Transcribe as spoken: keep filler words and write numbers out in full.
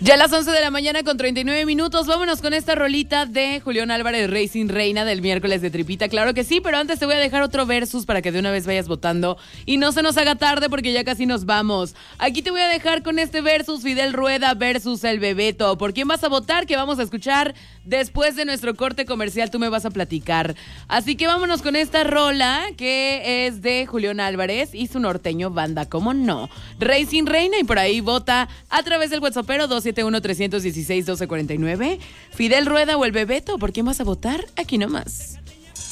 Ya a las once de la mañana con treinta y nueve minutos, vámonos con esta rolita de Julián Álvarez Racing Reina del miércoles de Tripita. Claro que sí, pero antes te voy a dejar otro versus para que de una vez vayas votando y no se nos haga tarde porque ya casi nos vamos. Aquí te voy a dejar con este versus Fidel Rueda versus el Bebeto. ¿Por quién vas a votar? Que vamos a escuchar después de nuestro corte comercial, tú me vas a platicar. Así que vámonos con esta rola que es de Julián Álvarez y su norteño banda, ¿cómo no? Racing Reina, y por ahí vota a través del WhatsAppero dos siete uno, tres uno seis, uno dos cuatro nueve. Fidel Rueda o el Bebeto, ¿por quién vas a votar? Aquí nomás.